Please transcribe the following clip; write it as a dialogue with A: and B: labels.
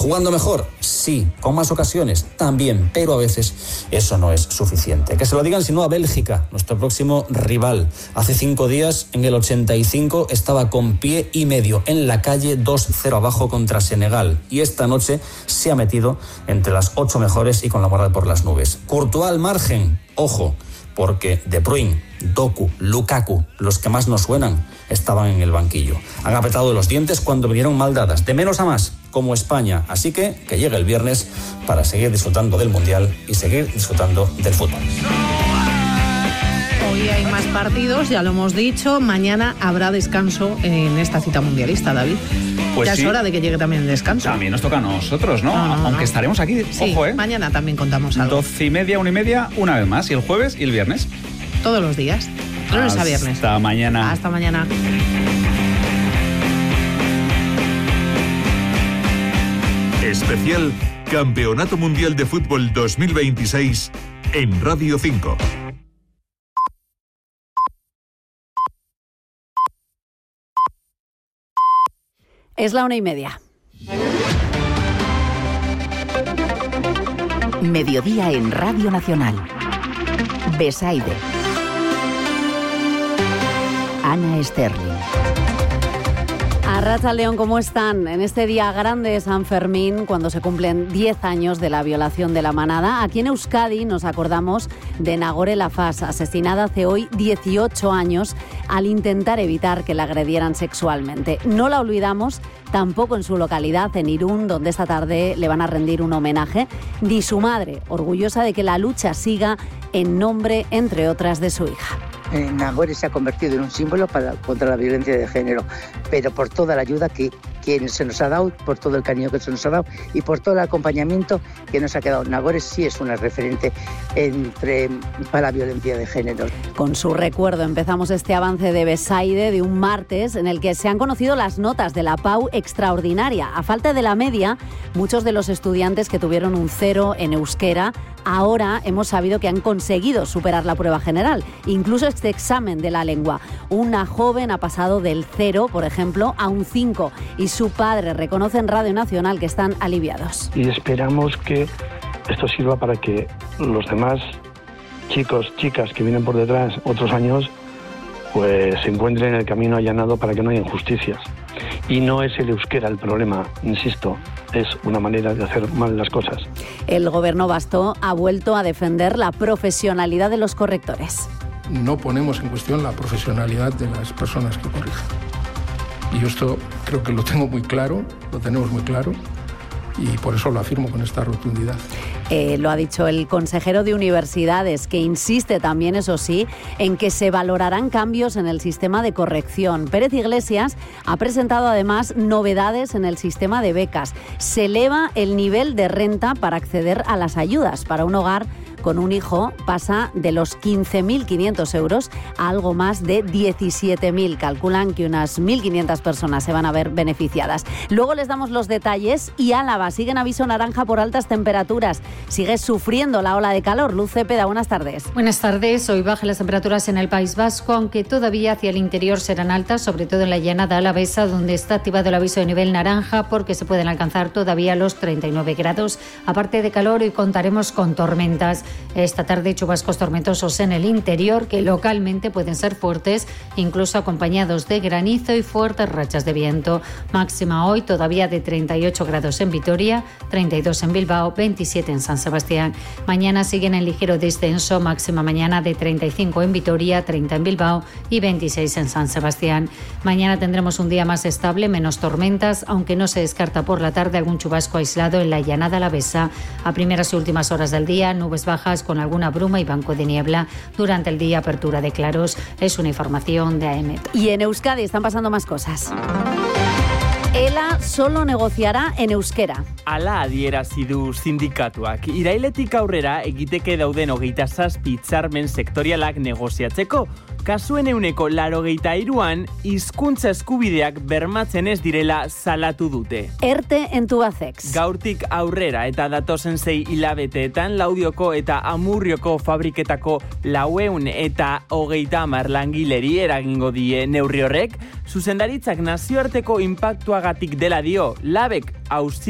A: ¿Jugando mejor? Sí. ¿Con más ocasiones? También, pero a veces eso no es suficiente. Que se lo digan si no a Bélgica, nuestro próximo rival. Hace 5 días, en el 85, estaba con pie y medio en la calle 2-0 abajo contra Senegal. Y esta noche se ha metido entre las 8 mejores y con la moral por las nubes. Courtois al margen, ojo, porque De Bruyne, Doku, Lukaku, los que más nos suenan, estaban en el banquillo. Han apretado los dientes cuando vinieron mal dadas, de menos a más, como España. Así que llegue el viernes para seguir disfrutando del Mundial y seguir disfrutando del fútbol.
B: Hoy hay más partidos, ya lo hemos dicho. Mañana habrá descanso en esta cita mundialista, David.
C: Pues
B: ya
C: sí.
B: Es hora de que llegue también el descanso.
C: También nos toca a nosotros, ¿no? Aunque estaremos aquí,
B: sí,
C: ojo,
B: mañana también contamos algo.
C: 12:30, 1:30, una vez más. Y el jueves y el viernes.
B: Todos los días, lunes a viernes.
C: Hasta mañana.
B: Hasta mañana.
D: Especial Campeonato Mundial de Fútbol 2026 en Radio 5.
E: Es la 1:30.
F: Mediodía en Radio Nacional. Besaide. Ana Sterling.
E: Arratsaldeon, ¿cómo están? En este día grande de San Fermín, cuando se cumplen 10 años de la violación de la manada, aquí en Euskadi nos acordamos de Nagore Laffaz, asesinada hace hoy 18 años al intentar evitar que la agredieran sexualmente. No la olvidamos tampoco en su localidad, en Irún, donde esta tarde le van a rendir un homenaje, ni su madre, orgullosa de que la lucha siga en nombre, entre otras, de su hija.
G: Nagore se ha convertido en un símbolo contra la violencia de género, pero por toda la ayuda que se nos ha dado, por todo el cariño que se nos ha dado y por todo el acompañamiento que nos ha quedado. Nagore sí es una referente para la violencia de género.
E: Con su recuerdo empezamos este avance de Besaide de un martes en el que se han conocido las notas de la PAU extraordinaria. A falta de la media, muchos de los estudiantes que tuvieron un 0 en euskera ahora hemos sabido que han conseguido superar la prueba general, incluso este examen de la lengua. Una joven ha pasado del 0, por ejemplo, a un 5 y su padre reconoce en Radio Nacional que están aliviados.
H: Y esperamos que esto sirva para que los demás chicos, chicas que vienen por detrás otros años, pues se encuentren el camino allanado para que no haya injusticias. Y no es el euskera el problema, insisto, es una manera de hacer mal las cosas.
E: El gobierno vasco ha vuelto a defender la profesionalidad de los correctores.
I: No ponemos en cuestión la profesionalidad de las personas que corrigen. Y yo esto creo que lo tengo muy claro, lo tenemos muy claro, y por eso lo afirmo con esta rotundidad.
E: Lo ha dicho el consejero de Universidades, que insiste también, eso sí, en que se valorarán cambios en el sistema de corrección. Pérez Iglesias ha presentado además novedades en el sistema de becas. Se eleva el nivel de renta para acceder a las ayudas. Para un hogar con un hijo pasa de los 15.500 euros a algo más de 17.000. Calculan que unas 1.500 personas se van a ver beneficiadas. Luego les damos los detalles y Álava sigue en aviso naranja por altas temperaturas. Sigue sufriendo la ola de calor. Luz Cepeda, buenas tardes.
J: Buenas tardes. Hoy bajan las temperaturas en el País Vasco, aunque todavía hacia el interior serán altas, sobre todo en la llanada alavesa, donde está activado el aviso de nivel naranja porque se pueden alcanzar todavía los 39 grados. Aparte de calor, hoy contaremos con tormentas. Esta tarde chubascos tormentosos en el interior que localmente pueden ser fuertes, incluso acompañados de granizo y fuertes rachas de viento. Máxima hoy todavía de 38 grados en Vitoria, 32 en Bilbao, 27 en San Sebastián. Mañana siguen en ligero descenso, máxima mañana de 35 en Vitoria, 30 en Bilbao y 26 en San Sebastián. Mañana tendremos un día más estable, menos tormentas, aunque no se descarta por la tarde algún chubasco aislado en la llanada alavesa. A primeras y últimas horas del día, nubes bajas con alguna bruma y banco de niebla. Durante el día, apertura de claros. Es una información de AEMET.
E: Y en Euskadi están pasando más cosas. ELA solo negociará en euskera.
K: Hala adierazi du sindikatuak. Irailetik aurrera egiteke dauden 27 hitzarmen sektorialak negoziatzeko. Kasuen 83an hizkuntza eskubideak bermatzen ez direla salatu dute.
E: ERTE en Tubacex.
K: Gaurtik aurrera eta datozen 6 hilabeteetan Laudioko eta Amurrioko fabriketako 430 langileri eragingo die neurri horrek. Zuzendaritzak nazioarteko inpaktuagatik dela dio, labek auzi